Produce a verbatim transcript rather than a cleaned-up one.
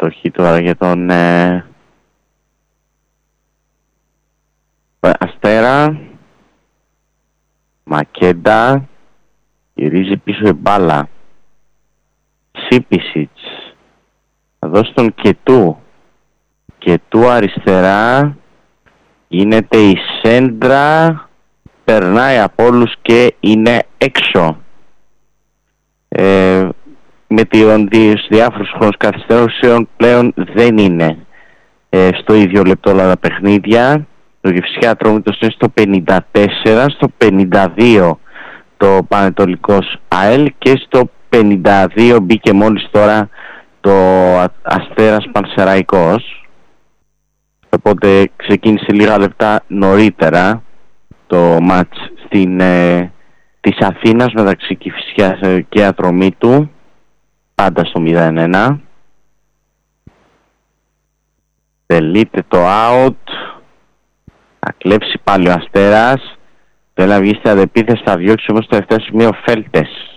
κατοχή τώρα για τον ε, Αστέρα. Μακέντα. Γυρίζει πίσω η μπάλα. Σίπισιτς. Θα δώσει τον Κετού. Κετού αριστερά. Γίνεται η σέντρα. Περνάει από όλους και είναι έξω. Ε, με τις διάφορους χρόνους καθυστερήσεων πλέον δεν είναι ε, στο ίδιο λεπτό όλα τα παιχνίδια. Το Κηφισιά Ατρόμητος είναι στο πενήντα τέσσερα, στο πενήντα δύο το Πανετολικός ΑΕΛ και στο πενήντα δύο μπήκε μόλις τώρα το Αστέρας Πανσεραϊκός. Οπότε ξεκίνησε λίγα λεπτά νωρίτερα το μάτς στην, ε, της Αθήνας μεταξύ Κηφισιάς και Ατρομήτου, πάντα στο μηδέν ένα. Τελείται το out. Θα κλέψει πάλι ο Αστέρας. Θέλει να βγει στην αντεπίθεση, θα διώξει όμως το τελευταίο σημείο Φέλτες.